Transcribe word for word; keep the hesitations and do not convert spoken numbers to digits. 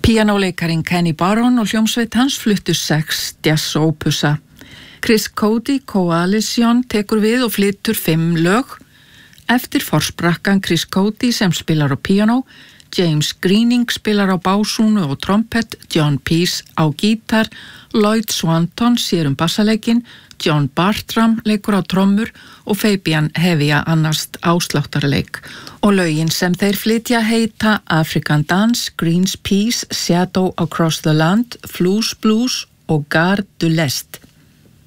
Píanóleikarin Kenny Barron og hljómsveit hans fluttu sex jazz-ópusa. Chris Cody Coalition tekur við og flytur fimm lög. Eftir forsprakkan Chris Cody sem spilar á píanó, James Greening spilar á básúnu og trompet, John Peace á gítar, Lloyd Swanton sér um bassaleikinn, John Bartram leikur á trommur og Fabian Hevia annast ásláttarleik. Og lögin sem þeir flytja heita African Dance, Green's Peace, Shadow Across the Land, Flues Blues og Gare de l'Est.